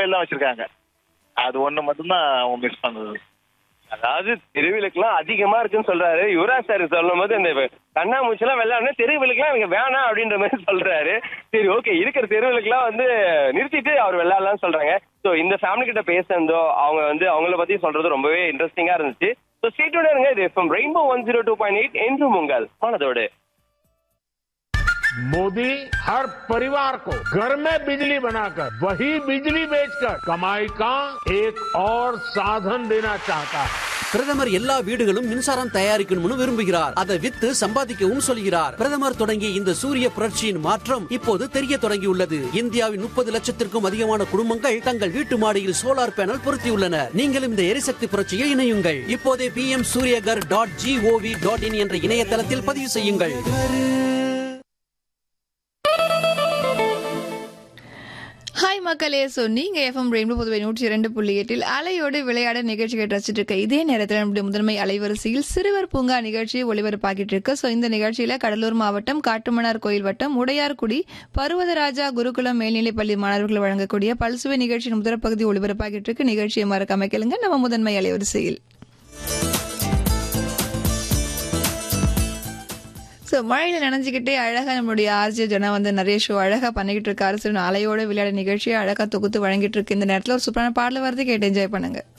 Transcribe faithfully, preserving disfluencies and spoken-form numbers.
கோயில் தான் வச்சிருக்காங்க. அது ஒண்ணு மட்டும்தான் அவங்க மிஸ் பண்ணது. அதாவது தெருவிலுக்குலாம் அதிகமா இருக்குன்னு சொல்றாரு. யுவராஜ் சார் சொல்லும் போது இந்த கண்ணாமூச்சி எல்லாம் வெள்ளாடுனா தெருவிலுக்குலாம் இவங்க வேணாம் அப்படின்ற மாதிரி சொல்றாரு. சரி ஓகே, இருக்கிற தெருவிலுக்குலாம் வந்து நிறுத்திட்டு அவர் வெள்ளாடலாம்னு சொல்றாங்க. ஸோ இந்த ஃபேமிலி கிட்ட பேசுறதோ அவங்க வந்து அவங்கள பத்தி சொல்றது ரொம்பவே இன்ட்ரெஸ்டிங்கா இருந்துச்சு. ஸோ ஸ்டேட்டோட இருங்க, இது FM rainbow one zero two point eight என்று உங்கள் மனதோடு. मोदी हर परिवार को घर में बिजली बनाकर वही बिजली बेचकर कमाई का एक और साधन देना चाहता है. பிரதமர் எல்லா வீடுகளும் மின்சாரம் தயாரிக்கணும்னு விரும்புகிறார். அதை வித்து சம்பாதிக்கவும் சொல்கிறார். பிரதமர் தொடங்கிய இந்த சூரிய புரட்சியின் மாற்றம் இப்போது தெரிய தொடங்கியுள்ளது. இந்தியாவின் முப்பது லட்சத்திற்கும் அதிகமான குடும்பங்கள் தங்கள் வீட்டு மாடியில் சோலார் பேனல் பொருத்தியுள்ளனர். நீங்களும் இந்த எரிசக்தி புரட்சியில் இணையுங்கள். இப்போதே B M Surya Ghar dot gov dot in என்ற இணையதளத்தில் பதிவு செய்யுங்கள். ஹாய் மக்களே, ஸோ நீங்கள் எஃப்எம் ரெயின்போ பொதுவை நூற்றி இரண்டு புள்ளி எட்டில் அலையோடு விளையாட நிகழ்ச்சி கேட்டு ரசிச்சுட்டு இருக்க இதே நேரத்தில் நம்முடைய முதன்மை அலைவரிசையில் சிறுவர் பூங்கா நிகழ்ச்சியை ஒளிபரப்பாக்கிட்டு இருக்கு. ஸோ இந்த நிகழ்ச்சியில் கடலூர் மாவட்டம் காட்டுமன்னார் கோயில் வட்டம் உடையார்குடி பருவதராஜா குருகுலம் மேல்நிலைப்பள்ளி மாணவர்கள் வழங்கக்கூடிய பல்சுவை நிகழ்ச்சியின் முதல் பகுதி ஒளிபரப்பாக்கிட்டு இருக்கு. நிகழ்ச்சியை மறக்காம கேளுங்க நம்ம முதன்மை அலைவரிசையில். ஸோ மழையில் நினைஞ்சிக்கிட்டே அழகாக நம்மளுடைய ஆர்ஜே ஜனா வந்து நிறைய ஷோ அழகாக பண்ணிக்கிட்டு இருக்காரு. ஸோ அலையோட விளையாட நிகழ்ச்சியை அழகாக தொகுத்து வழங்கிட்டு இருக்கு. இந்த நேரத்தில் ஒரு சூப்பரான பாடல் வருது, கேட்டு என்ஜாய் பண்ணுங்க.